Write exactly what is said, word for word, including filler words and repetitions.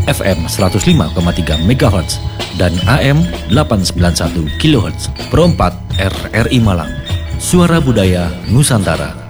F M seratus lima koma tiga megahertz dan A M delapan ratus sembilan puluh satu kilohertz. Perempat R R I Malang, Suara Budaya Nusantara.